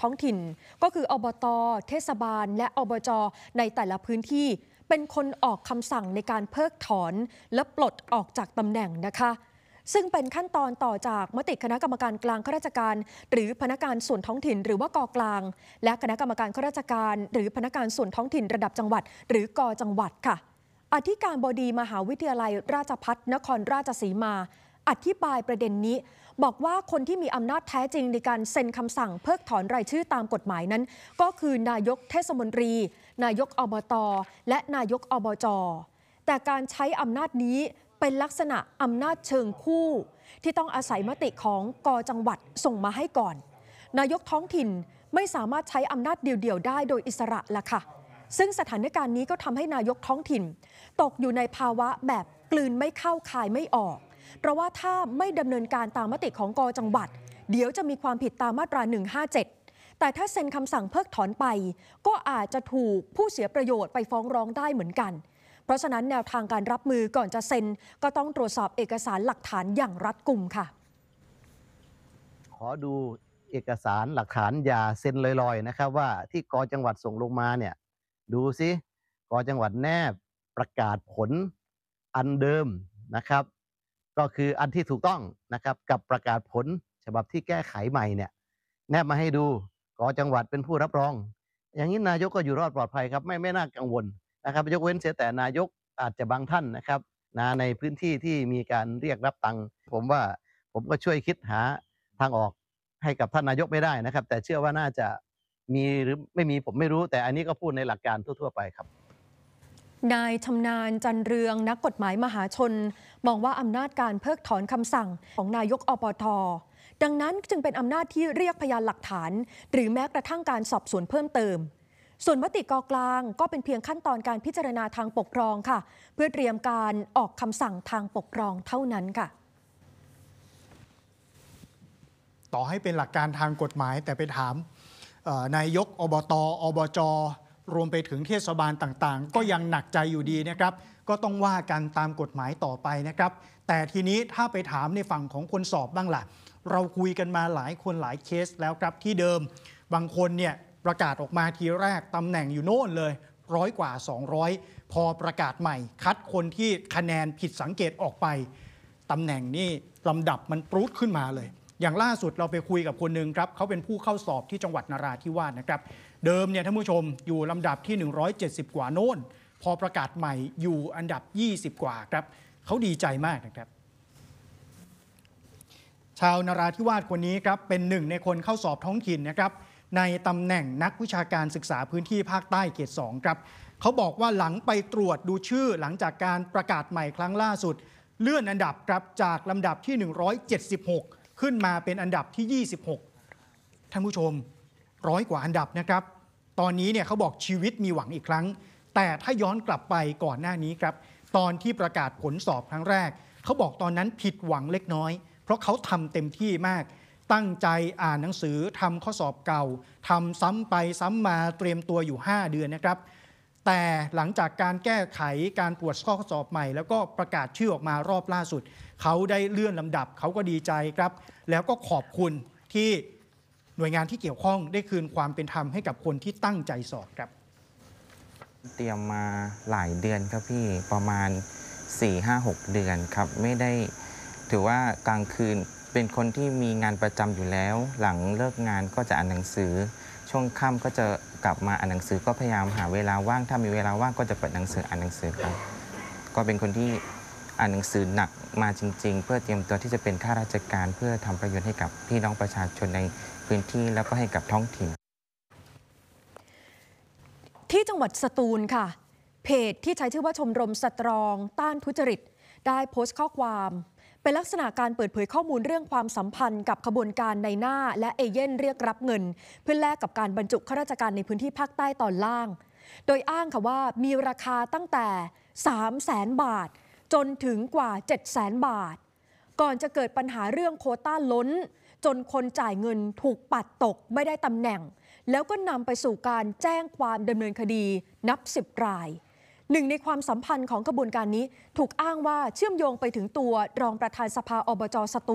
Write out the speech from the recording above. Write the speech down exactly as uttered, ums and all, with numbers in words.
ท้องถิ่นก็คืออบต.เทศบาลและอบจ.ในแต่ละพื้นที่เป็นคนออกคำสั่งในการเพิกถอนและปลดออกจากตำแหน่งนะคะซึ่งเป็นขั้นตอนต่อจากมติคณะกรรมการกลางข้าราชการหรือพนักงานส่วนท้องถิ่นหรือว่ากกลางและคณะกรรมการข้าราชการหรือพนักงานส่วนท้องถิ่นระดับจังหวัดหรือกจังหวัดค่ะอธิการบดีมหาวิทยาลัยราชภัฏนครราชสีมาอธิบายประเด็นนี้บอกว่าคนที่มีอำนาจแท้จริงในการเซ็นคำสั่งเพิกถอนรายชื่อตามกฎหมายนั้นก็คือนายกเทศมนตรีนายกอบต.และนายกอบจ.แต่การใช้อำนาจนี้เป็นลักษณะอำนาจเชิงคู่ที่ต้องอาศัยมติของกจังหวัดส่งมาให้ก่อนนายกท้องถิ่นไม่สามารถใช้อำนาจเดี่ยวๆได้โดยอิสระละค่ะซึ่งสถานการณ์นี้ก็ทำให้นายกท้องถิ่นตกอยู่ในภาวะแบบกลืนไม่เข้าคายไม่ออกเพราะว่าถ้าไม่ดำเนินการตามมติของกจังหวัดเดี๋ยวจะมีความผิดตามมาตราหนึ่งห้าเจ็ดแต่ถ้าเซ็นคำสั่งเพิกถอนไปก็อาจจะถูกผู้เสียประโยชน์ไปฟ้องร้องได้เหมือนกันเพราะฉะนั้นแนวทางการรับมือก่อนจะเซ็นก็ต้องตรวจสอบเอกสารหลักฐานอย่างรัดกุมค่ะขอดูเอกสารหลักฐานอย่าเซ็นลอยๆนะครับว่าที่กจังหวัดส่งลงมาเนี่ยดูซิกจังหวัดแนบประกาศผลอันเดิมนะครับก็คืออันที่ถูกต้องนะครับกับประกาศผลฉบับที่แก้ไขใหม่เนี่ยแนบมาให้ดูกจังหวัดเป็นผู้รับรองอย่างนี้นายกก็อยู่รอดปลอดภัยครับไม่ไม่น่ากังวลนะครับยกเว้นเสียแต่นายกอาจจะบางท่านนะครับนะในพื้นที่ที่มีการเรียกรับตังค์ผมว่าผมก็ช่วยคิดหาทางออกให้กับท่านนายกไม่ได้นะครับแต่เชื่อว่าน่าจะมีหรือไม่มีผมไม่รู้แต่อันนี้ก็พูดในหลักการทั่วๆไปครับนายชำนาญจันเรืองนักกฎหมายมหาชนมองว่าอำนาจการเพิกถอนคำสั่งของนายกอปท.ดังนั้นจึงเป็นอำนาจที่เรียกพยานหลักฐานหรือแม้กระทั่งการสอบสวนเพิ่มเติมส่วนมติกกลางก็เป็นเพียงขั้นตอนการพิจารณาทางปกครองค่ะเพื่อเตรียมการออกคำสั่งทางปกครองเท่านั้นค่ะต่อให้เป็นหลักการทางกฎหมายแต่ไปถามนายกอบต.อบจ.รวมไปถึงเทศบาลต่างๆก็ยังหนักใจอยู่ดีนะครับก็ต้องว่ากันตามกฎหมายต่อไปนะครับแต่ทีนี้ถ้าไปถามในฝั่งของคนสอบบ้างล่ะเราคุยกันมาหลายคนหลายเคสแล้วครับที่เดิมบางคนเนี่ยประกาศออกมาทีแรกตำแหน่งอยู่โน่นเลยร้อยกว่าสองร้อยพอประกาศใหม่คัดคนที่คะแนนผิดสังเกตออกไปตำแหน่งนี่ลำดับมันปรุดขึ้นมาเลยอย่างล่าสุดเราไปคุยกับคนหนึ่งครับเขาเป็นผู้เข้าสอบที่จังหวัดนราธิวาสนะครับเดิมเนี่ยท่านผู้ชมอยู่ลำดับที่หนึ่งร้อยเจ็ดสิบกว่าโน่นพอประกาศใหม่อยู่อันดับยี่สิบกว่าครับเขาดีใจมากนะครับชาวนราธิวาสคนนี้ครับเป็นหนึ่งในคนเข้าสอบท้องถิ่นนะครับในตำแหน่งนักวิชาการศึกษาพื้นที่ภาคใต้เขตสองครับเขาบอกว่าหลังไปตรวจดูชื่อหลังจากการประกาศใหม่ครั้งล่าสุดเลื่อนอันดับครับจากลำดับที่หนึ่งร้อยเจ็ดสิบหกขึ้นมาเป็นอันดับที่ยี่สิบหกท่านผู้ชมร้อยกว่าอันดับนะครับตอนนี้เนี่ยเขาบอกชีวิตมีหวังอีกครั้งแต่ถ้าย้อนกลับไปก่อนหน้านี้ครับตอนที่ประกาศผลสอบครั้งแรกเขาบอกตอนนั้นผิดหวังเล็กน้อยเพราะเขาทำเต็มที่มากตั้งใจอ่านหนังสือทำข้อสอบเก่าทำซ้ำไปซ้ำมาเตรียมตัวอยู่ห้าเดือนนะครับแต่หลังจากการแก้ไขการตรวจข้อสอบใหม่แล้วก็ประกาศชื่อออกมารอบล่าสุดเขาได้เลื่อนลำดับเขาก็ดีใจครับแล้วก็ขอบคุณที่หน่วยงานที่เกี่ยวข้องได้คืนความเป็นธรรมให้กับคนที่ตั้งใจสอบครับเตรียมมาหลายเดือนครับพี่ประมาณ สี่ห้าหก เดือนครับไม่ได้ถือว่ากลางคืนเป็นคนที่มีงานประจำอยู่แล้วหลังเลิกงานก็จะอ่านหนังสือช่วงค่ำก็จะกลับมาอ่านหนังสือก็พยายามหาเวลาว่างถ้ามีเวลาว่างก็จะเปิดหนังสืออ่านหนังสือครับก็เป็นคนที่อ่านหนังสือหนักมาจริงๆเพื่อเตรียมตัวที่จะเป็นข้าราชการเพื่อทำประโยชน์ให้กับพี่น้องประชาชนในพื้นที่แล้วก็ให้กับท้องถิ่นที่จังหวัดสตูลค่ะเพจที่ใช้ชื่อว่าชมรมสตรองต้านทุจริตได้โพสต์ข้อความเป็นลักษณะการเปิดเผยข้อมูลเรื่องความสัมพันธ์กับขบวนการในหน้าและเอเย่นเรียกรับเงินเพื่อแลกกับการบรรจุข้าราชการในพื้นที่ภาคใต้ตอนล่างโดยอ้างค่ะว่ามีราคาตั้งแต่ สามแสน บาทจนถึงกว่า เจ็ดแสน บาทก่อนจะเกิดปัญหาเรื่องโควต้าล้นจนคนจ่ายเงินถูกปัดตกไม่ได้ตำแหน่งแล้วก็นำไปสู่การแจ้งความดำเนินคดีนับสิบรายหนึ่งในความสัมพันธ์ของกระบวนการนี้ถูกอ้างว่าเชื่อมโยงไปถึงตัวรองประธานสภาอบจ.สตูล